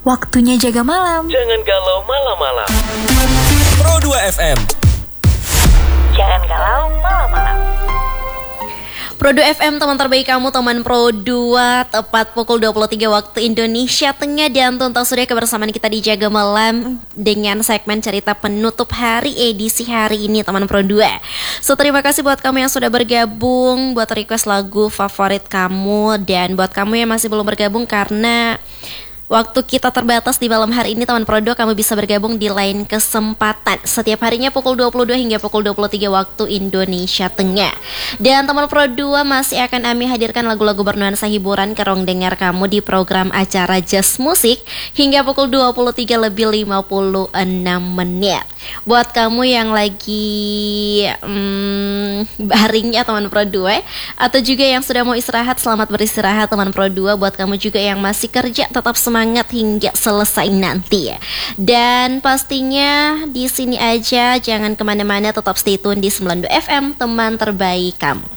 Waktunya jaga malam. Jangan galau malam-malam. Pro 2 FM. Jangan galau malam-malam. Pro 2 FM, teman terbaik kamu, teman Pro 2. Tepat pukul 23 waktu Indonesia Tengah. Dan tuntas sudah kebersamaan kita di Jaga Malam dengan segmen cerita penutup hari edisi hari ini, teman Pro 2. So, terima kasih buat kamu yang sudah bergabung, buat request lagu favorit kamu. Dan buat kamu yang masih belum bergabung karena waktu kita terbatas di malam hari ini, teman Pro 2, kamu bisa bergabung di lain kesempatan setiap harinya pukul 22 hingga pukul 23 waktu Indonesia Tengah. Dan teman Pro 2 masih akan kami hadirkan lagu-lagu bernuansa hiburan ke ruang dengar kamu di program acara Just Musik hingga pukul 23 lebih 56 menit. Buat kamu yang lagi baringnya, teman Pro 2, atau juga yang sudah mau istirahat, selamat beristirahat, teman Pro 2. Buat kamu juga yang masih kerja, tetap semangat hingga selesai nanti ya. Dan pastinya di sini aja, jangan kemana-mana, tetap stay tune di 92 FM, teman terbaik kamu.